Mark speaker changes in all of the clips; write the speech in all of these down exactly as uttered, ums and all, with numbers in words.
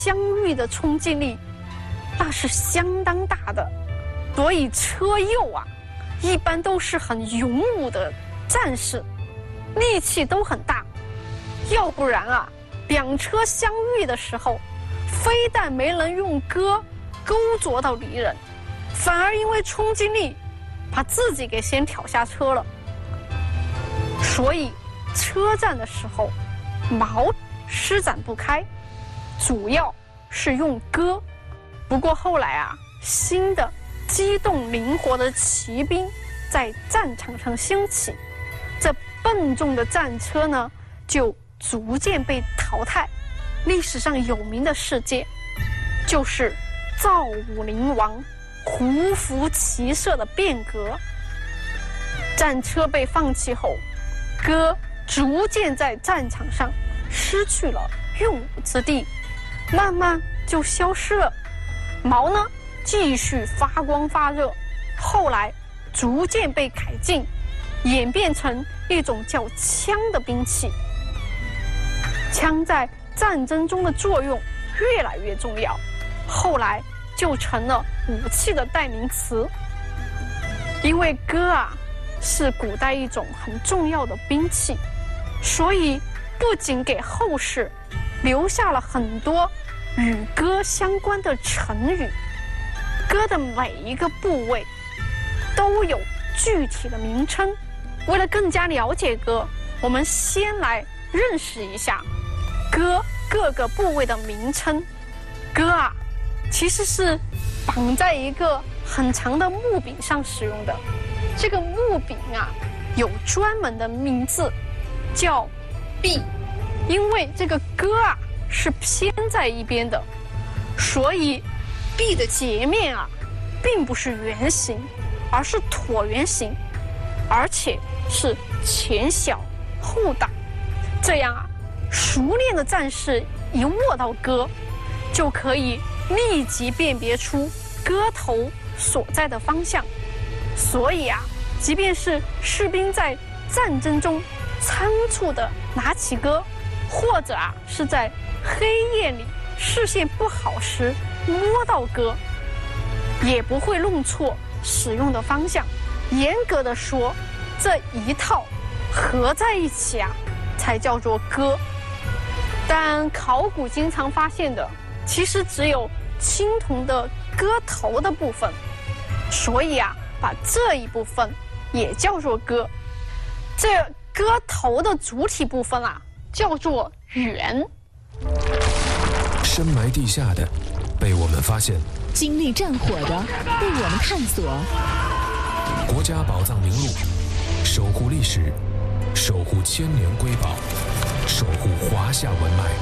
Speaker 1: 相遇的冲击力那是相当大的，所以车右啊，一般都是很勇武的战士，力气都很大。要不然啊，两车相遇的时候，非但没能用戈勾着到敌人，反而因为冲击力把自己给先挑下车了。所以车战的时候，矛施展不开，主要是用戈。不过后来啊，新的机动灵活的骑兵在战场上兴起，这笨重的战车呢，就逐渐被淘汰。历史上有名的事件，就是赵武灵王胡服骑射的变革。战车被放弃后，戈逐渐在战场上失去了用武之地，慢慢就消失了。矛呢，继续发光发热，后来逐渐被改进，演变成一种叫枪的兵器。枪在战争中的作用越来越重要，后来就成了武器的代名词。因为戈啊，是古代一种很重要的兵器，所以不仅给后世留下了很多与戈相关的成语，戈的每一个部位都有具体的名称。为了更加了解戈，我们先来认识一下戈各个部位的名称。戈啊，其实是绑在一个很长的木柄上使用的。这个木柄啊，有专门的名字，叫臂。因为这个戈啊是偏在一边的，所以臂的截面啊，并不是圆形，而是椭圆形，而且是前小后大。这样啊，熟练的战士一握到戈，就可以立即辨别出戈头所在的方向。所以啊，即便是士兵在战争中仓促地拿起戈，或者啊是在黑夜里视线不好时摸到戈，也不会弄错使用的方向。严格的说，这一套合在一起啊，才叫做戈。但考古经常发现的，其实只有青铜的戈头的部分，所以啊，把这一部分也叫做戈。这戈头的主体部分啊，叫做圆。
Speaker 2: 深埋地下的，被我们发现；
Speaker 3: 经历战火的，被我们探索。
Speaker 2: 国家宝藏名录，守护历史，守护千年瑰宝，守护华夏文脉。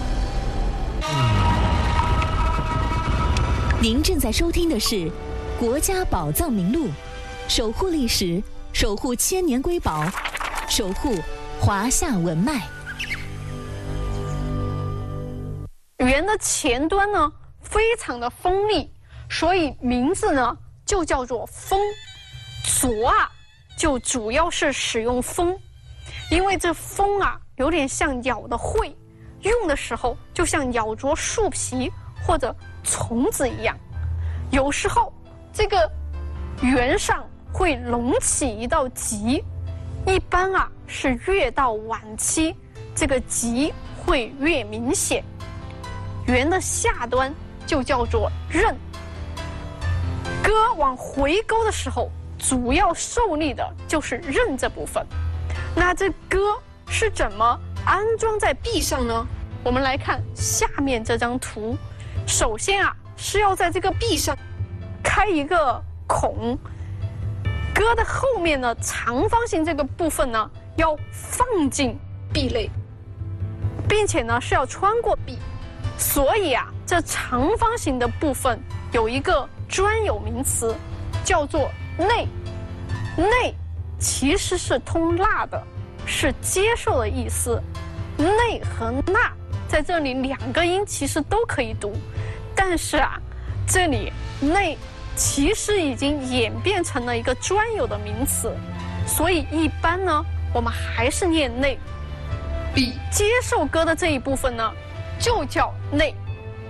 Speaker 3: 您正在收听的是《国家宝藏名录》，守护历史，守护千年瑰宝，守护华夏文脉。
Speaker 1: 圆的前端呢，非常的锋利，所以名字呢就叫做锋。左啊，就主要是使用锋，因为这锋啊有点像咬的喙，用的时候就像咬着树皮或者虫子一样。有时候这个圆上会隆起一道棘，一般啊是越到晚期，这个棘会越明显。圆的下端就叫做刃。戈往回勾的时候，主要受力的就是刃这部分。那这戈是怎么安装在臂上呢？我们来看下面这张图。首先啊，是要在这个臂上开一个孔。戈的后面呢，长方形这个部分呢，要放进臂内，并且呢是要穿过臂。所以啊，这长方形的部分有一个专有名词，叫做内。内其实是通纳的，是接受的意思。内和纳在这里两个音其实都可以读，但是啊，这里内其实已经演变成了一个专有的名词，所以一般呢，我们还是念内。比接受戈的这一部分呢，就叫内。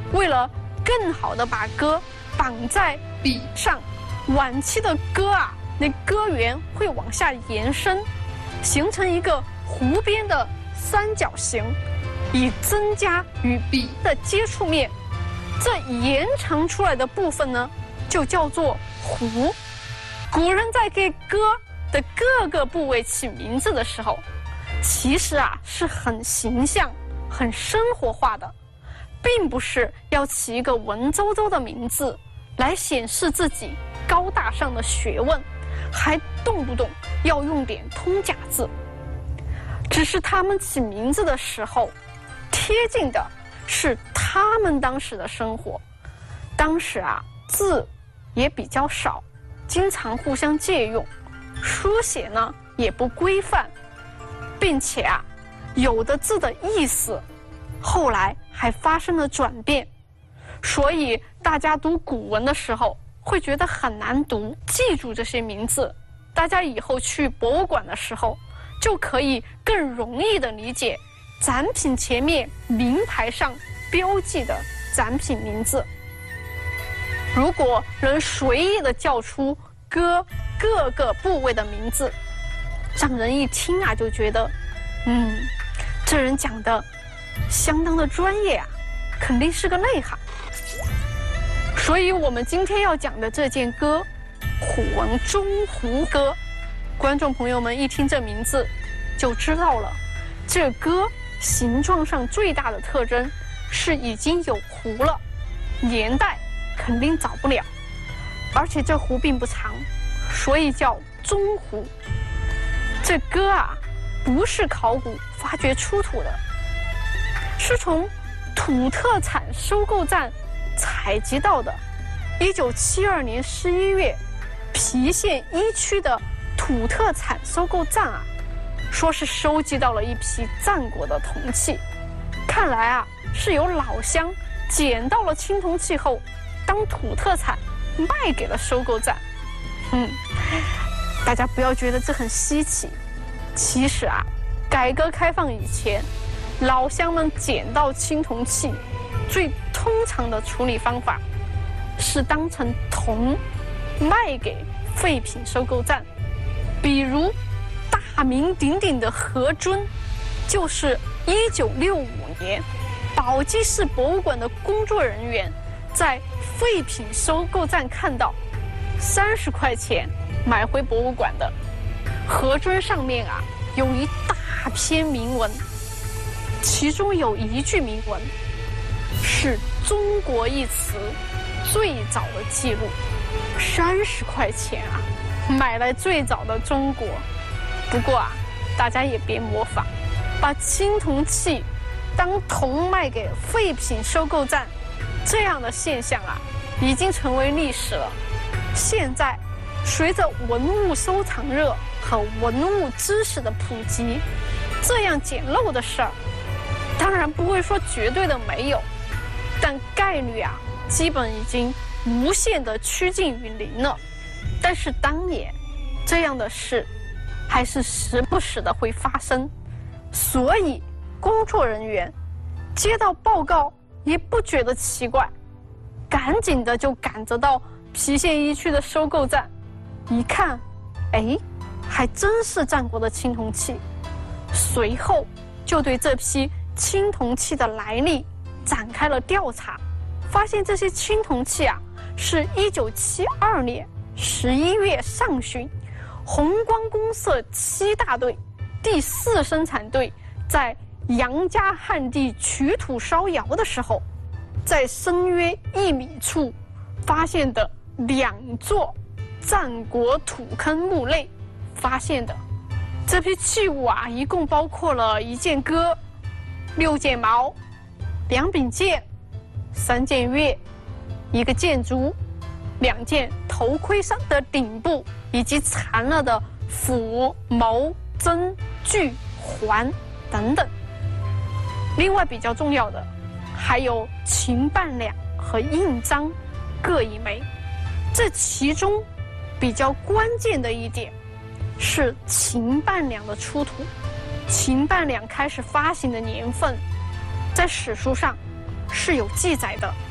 Speaker 1: 为了更好的把戈绑在笔上，晚期的戈啊，那戈缘会往下延伸，形成一个弧边的三角形，以增加与笔的接触面。这延长出来的部分呢，就叫做弧。古人在给戈的各个部位起名字的时候，其实啊是很形象、很生活化的，并不是要起一个文绉绉的名字来显示自己高大上的学问，还动不动要用点通假字。只是他们起名字的时候，贴近的是他们当时的生活。当时啊，字也比较少，经常互相借用，书写呢也不规范，并且啊，有的字的意思后来还发生了转变，所以大家读古文的时候会觉得很难读。记住这些名字，大家以后去博物馆的时候就可以更容易地理解展品前面名牌上标记的展品名字。如果能随意地叫出戈各个部位的名字，让人一听啊就觉得，嗯，这人讲的相当的专业啊，肯定是个内行。所以我们今天要讲的这件戈，虎纹中弧戈，观众朋友们一听这名字就知道了，这戈形状上最大的特征是已经有弧了，年代肯定早不了，而且这弧并不长，所以叫中弧。这戈啊，不是考古发掘出土的，是从土特产收购站采集到的。一九七二年十一月，郫县一区的土特产收购站啊，说是收集到了一批战国的铜器。看来啊，是有老乡捡到了青铜器后，当土特产卖给了收购站。嗯，大家不要觉得这很稀奇。其实啊，改革开放以前，老乡们捡到青铜器，最通常的处理方法是当成铜卖给废品收购站。比如大名鼎鼎的何尊，就是一九六五年宝鸡市博物馆的工作人员在废品收购站看到，三十块钱买回博物馆的。何尊上面啊有一大篇铭文，其中有一句铭文是中国一词最早的记录。三十块钱啊，买来最早的中国。不过啊，大家也别模仿，把青铜器当铜卖给废品收购站，这样的现象啊，已经成为历史了。现在，随着文物收藏热和文物知识的普及，这样捡漏的事儿，当然不会说绝对的没有，但概率啊，基本已经无限的趋近于零了。但是当年这样的事还是时不时的会发生，所以工作人员接到报告也不觉得奇怪，赶紧的就赶着到郫县一区的收购站一看，哎，还真是战国的青铜器。随后就对这批青铜器的来历展开了调查，发现这些青铜器啊，是一九七二年十一月上旬，红光公社七大队第四生产队在杨家旱地取土烧窑的时候，在深约一米处发现的两座战国土坑墓内发现的。这批器物啊，一共包括了一件戈、六件矛、两柄剑、三件钺、一个箭竹、两件头盔上的顶部，以及残了的斧、矛、针、锯、环等等。另外比较重要的还有秦半两和印章各一枚。这其中比较关键的一点是秦半两的出土。秦半两开始发行的年份在史书上是有记载的，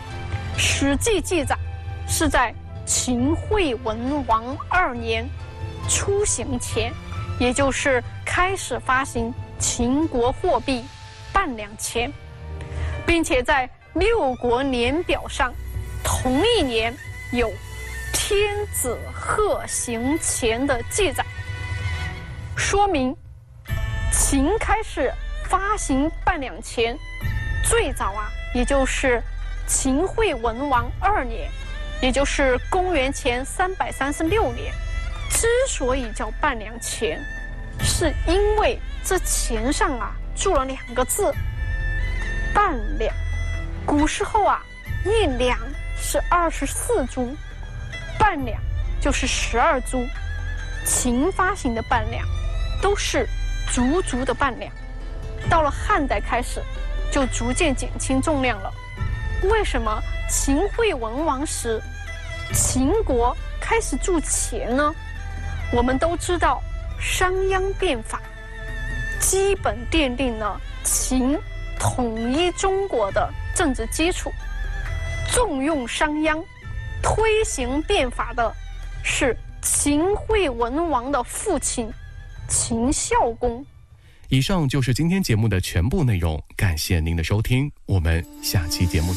Speaker 1: 史记记载是在秦惠文王二年出行前，也就是开始发行秦国货币半两钱，并且在六国年表上同一年有天子贺行钱的记载，说明秦开始发行半两钱最早啊，也就是秦惠文王二年，也就是公元前三百三十六年。之所以叫半两钱，是因为这钱上啊注了两个字半两。古时候啊，一两是二十四铢，半两就是十二铢。秦发行的半两都是足足的半两，到了汉代开始就逐渐减轻重量了。为什么秦惠文王时秦国开始铸钱呢？我们都知道商鞅变法基本奠定了秦统一中国的政治基础，重用商鞅推行变法的是秦惠文王的父亲秦孝公。
Speaker 4: 以上就是今天节目的全部内容，感谢您的收听，我们下期节目再见。